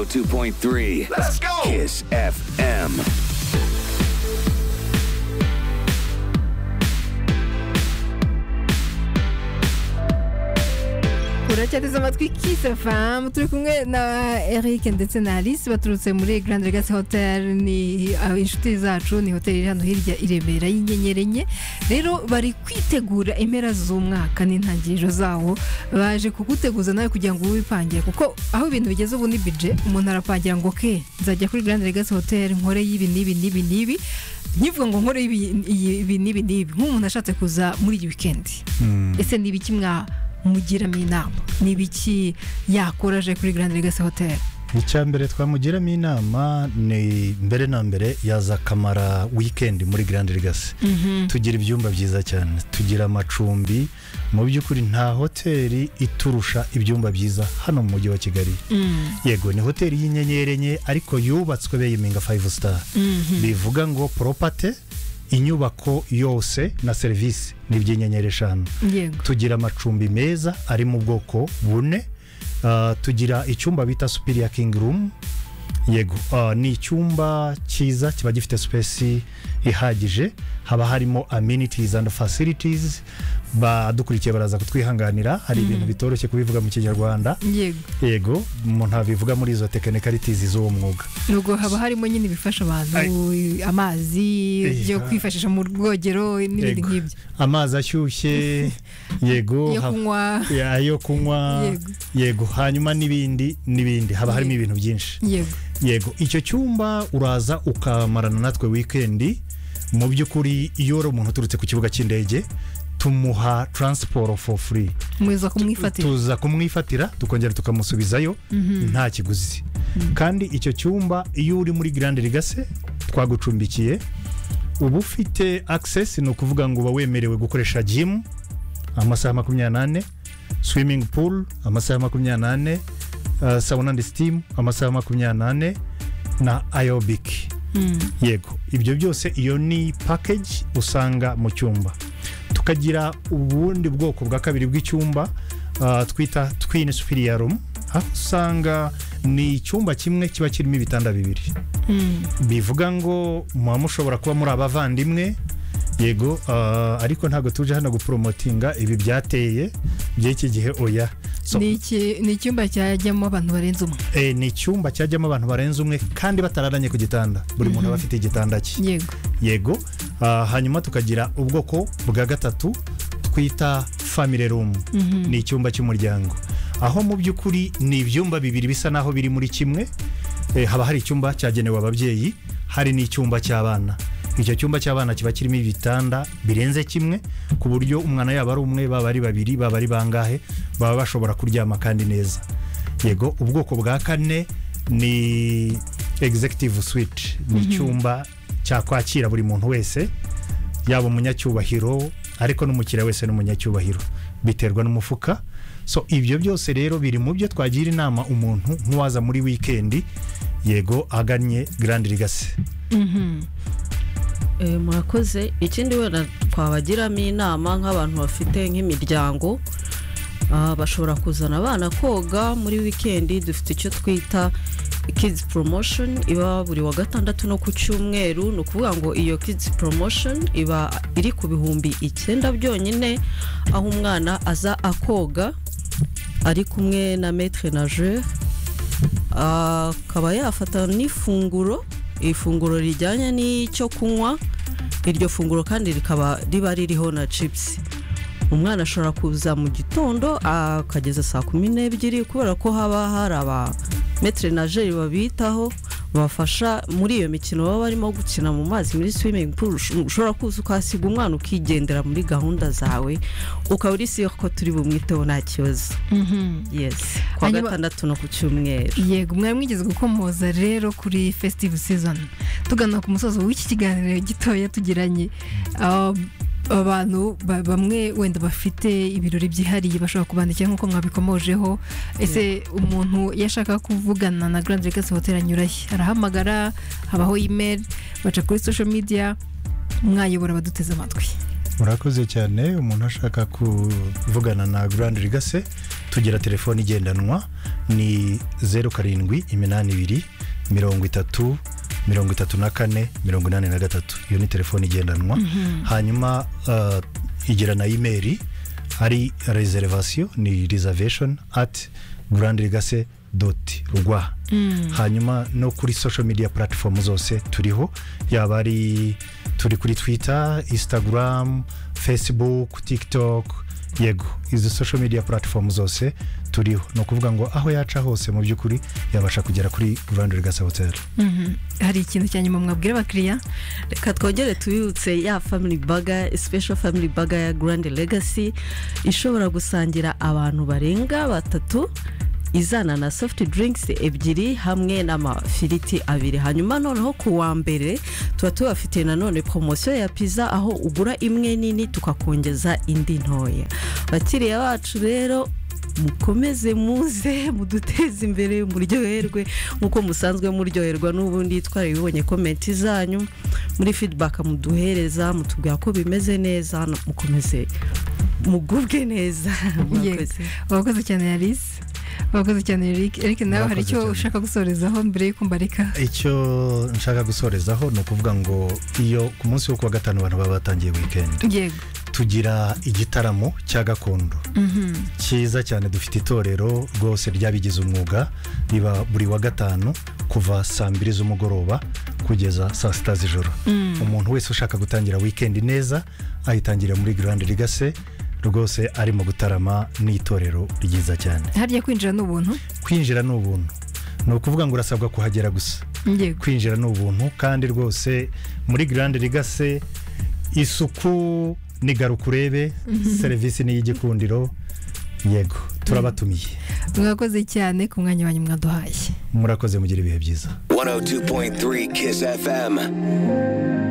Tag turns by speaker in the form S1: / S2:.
S1: 102.3.
S2: Let's go.
S1: Kiss FM.
S3: uracyateze amatwi Kiss FM turi kumwe na Eric ndetse na Alice baturutse muri Grand Legacy Hotel ni inshuti zacu ni hotel iri hano hirya irebera y'inyenyeri enye rero bari kwitegura impera z'umwaka n'intangiriro zawo baje kuguteguza nawe kugira ngo wipangire kuko aho ibintu bigeze ubu ni budget umuntu arapangira ngo ke nzajya kuri Grand Legacy Hotel nkore y'ibi nibi nkivuga ngo nkore ibi nibi nk'umuntu ashatse kuza muri iyi weekend ese nibi kimwa mugiramo inama nibiki yakoraje kuri Grand Legacy Hotel
S4: icyambere twamugiramo inama ni mbere na mbere yaza kamara weekend muri Grand Legacy tugira ibyumba byiza cyane tugira amacumbi mu byukuri nta hoteli iturusha ibyumba byiza hano mu mujyi wa Kigali yego ni hoteli y'inyenyeri enye ariko yubatswe beyiminga 5 star bivuga ngo property inyubako yose na service ni by'inyenyeri 5 tugira amacumbi meza ari mu bwoko bune tugira icyumba bita Superior King Room yego ni icyumba cyiza kiba gifite space ihagije haba harimo amenities and facilities badukurikiye baraza kutwihanganira hari ibintu bitoroshye kubivuga mu Kinyarwanda yego umuntu abivuga muri izo technicalities z'uwo mwuga
S3: nugo haba harimo nyine bifasha abantu amazi yo kwifashisha mu rwogero n'ibindi nk'ibyo
S4: amazi ashyushye yego yo kunywa yego hanyuma n'ibindi haba harimo ibintu byinshi yego icyo cyumba uraza ukamarana natwe weekend mu byukuri iyo umuntu uturutse ku kibuga cy'indege tumuha transport for free tuza kumwifatira tukongera tukamusubizayo nta kiguzi kandi icyo cyumba iyo uri muri Grand Legacy twagucumbikiye ubu ufite access no kuvuga ngo bawemerewe gukoresha gym amasaha 28 swimming pool amasaha 28 sauna and steam amasaha 28 na aerobic yego ibyo byose iyo ni package usanga mu cyumba tukagira ubundi bwoko bwa kabiri bw'icyumba twita twin superior room usanga ni icyumba kimwe kiba kirimo ibitanda bibiri bivuga ngo mushobora kuba muri abavandimwe yego ariko ntago tuje hano gupromotinga ibi byateye by'iki gihe oya
S3: ni icyumba cyajyamo abantu barenze umwe
S4: ni icyumba cyajyamo abantu barenze umwe kandi batararanye ku gitanda buri muntu aba afite igitanda cye yego hanyuma tukagira ubwoko bwa gatatu twita family room ni icyumba cy'umuryango aho mu byukuri ni ibyumba bibiri bisa naho biri muri kimwe haba hari icyumba cyagenewe ababyeyi hari n'icyumba cy'abana icyo cyumba cy'abana kiba kirimo ibitanda birenze kimwe ku buryo umwana yaba ari umwe baba ari babiri baba ari bangahe baba bashobora kuryama kandi neza yego ubwoko bwa kane ni executive suite ni icyumba cyakwakira buri muntu wese yaba umunyacyubahiro ariko n'umukiriya wese n'umunyacyubahiro biterwa n'umufuka so ibyo byose rero biri mu byo twagira inama umuntu nk'uwaza muri weekend yego aganye Grand Legacy
S5: murakoze ikindi wenda twabagiramo inama nk'abantu bafite nk'imiryango bashobora kuzana abana koga muri weekend dufite icyo twita kids promotion iba buri wa gatandatu no ku cyumweru no kuvuga ngo iyo kids promotion iba iri ku bihumbi 9 byonyine aho umwana aza akoga ari kumwe na maître nageur akaba yafata n'ifunguro ifunguro rijyanye n'icyo kunywa iryo funguro kandi rikaba riba ririho na chips umwana ashobora kuza mu gitondo akageza saa 12 kubera ko haba hari aba maître nageur babitaho bafasha muri iyo mikino baba barimo gukina mu mazi muri swimming pool ushobora kuza ukasiga umwana ukigendera muri gahunda zawe ukaba uri siyo ko turi bumwiteho nta kibazo yes kwa gatandatu no ku cyumweru
S3: yego mwari mwigeze gukomoza rero kuri festive season tugana ku musozo w'iki kiganiro gitoya tugiranye abantu bamwe wenda bafite ibirori byihariye bashobora kubandikira nk'uko mwabikomojeho ese umuntu yashaka kuvugana na Grand Legacy Hotel anyurahe arahamagara habaho email baca kuri social media mwayobora baduteze amatwi
S4: murakoze cyane umuntu ashaka kuvugana na Grand Legacy tugira telefone igendanwa ni 0782303483. iyo ni telefone igendanwa. hanyuma igira na email ari reservation ni reservation@grandlegacy.rwa. hanyuma no kuri social media platform zose turiho, yaba ari turi kuri Twitter, Instagram, Facebook, TikTok. Yego, izo social media platform zose turiho. No kuvuga ngo aho yaca hose mu by'ukuri yabasha kugera kuri Grand Legacy Hotel.
S3: Hari ikintu cyanyuma mwabwira abakiriya?
S5: Reka twongere tubibutse ya family burger, special family burger ya Grand Legacy ishobora gusangira abantu barenga 3, izana na soft drinks 2 hamwe n'amafiriti 2. hanyuma noneho ku wa mbere tuba tubafite nanone promotion ya pizza aho ugura imwe nini tukakongeza indi ntoya. Bakiriya bacu rero mukomeze muze muduteze imbere muryoherwe nkuko musanzwe muryoherwa. n'ubundi twaribonye comment zanyu muri feedback muduhereza mutubwira ko bimeze neza, mukomeze mugubwe neza.
S3: Wakoze cyane Alice. Wakoze cyane Eric nawe hari icyo ushaka gusorezaho mbere yuko mbareka?
S4: Icyo nshaka gusorezaho no kuvuga ngo iyo ku munsi wo kuwa gatanu abantu baba batangiye weekend.
S3: Yego.
S4: Tugira igitaramo cya gakondo cyiza cyane. dufite itorero rwose ryabigize umwuga, riba buri wa gatanu kuva saa 2 z'umugoroba kugeza saa 6 z'ijoro. umuntu wese ushaka gutangira weekend neza ayitangira muri Grand Legacy rwose arimo gutarama n'itorero ryiza cyane.
S3: Harya kwinjira n'ubuntu?
S4: Kwinjira n'ubuntu. No kuvuga ngo urasabwa kuhagera gusa. Kwinjira n'ubuntu kandi rwose muri Grand Legacy isuku ni garukurebe, serivisi ni y'igikundiro. Yego, turabatumiye.
S3: Mwakoze cyane ku mwanya wanyu mwaduhaye.
S4: Murakoze, mugira ibihe byiza.
S1: 102.3 Kiss FM.